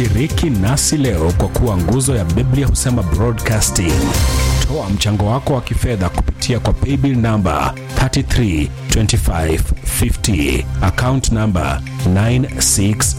Shiriki nasi leo kwa kuwa nguzo ya Biblia Husema Broadcasting. Toa mchango wako wa kifedha kupitia kwa paybill number 332550, account number 967